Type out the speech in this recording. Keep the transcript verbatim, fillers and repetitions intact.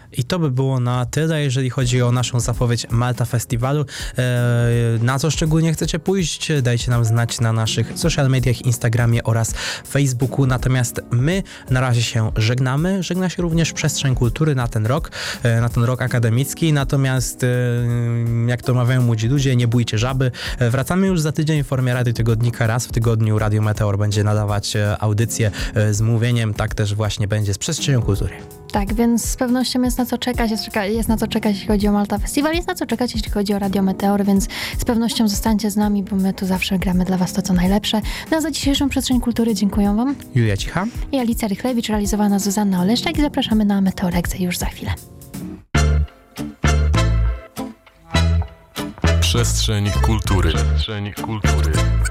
I to by było na tyle, jeżeli chodzi o naszą zapowiedź Malta Festiwalu. Na co szczególnie chcecie pójść, dajcie nam znać na naszych social mediach, Instagramie oraz Facebooku. Natomiast my na razie się żegnamy. Żegna się również Przestrzeń Kultury na ten rok, na ten rok akademicki. Natomiast jak to mawiają młodzi ludzie, nie bójcie żaby. Wracamy już za tydzień w formie Radio Tygodnika. Raz w tygodniu Radio Meteor będzie nadawać audycję z mówieniem. Tak też właśnie będzie z Przestrzenią Kultury. Tak, więc z pewnością jest na co czekać, jest, czeka, jest na co czekać, jeśli chodzi o Malta Festiwal, jest na co czekać, jeśli chodzi o Radio Meteor, więc z pewnością zostańcie z nami, bo my tu zawsze gramy dla was to, co najlepsze. No a za dzisiejszą Przestrzeń Kultury dziękuję wam. Julia Cicha i Alicja Rychlewicz, realizowana Zuzanna Oleszczak i zapraszamy na Meteoreksę już za chwilę. Przestrzeń kultury. Przestrzeń kultury.